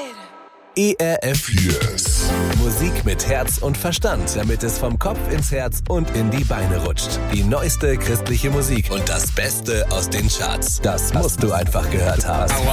ERF Yes. Musik mit Herz und Verstand, damit es vom Kopf ins Herz und in die Beine rutscht. Die neueste christliche Musik und das Beste aus den Charts. Das musst du einfach gehört haben.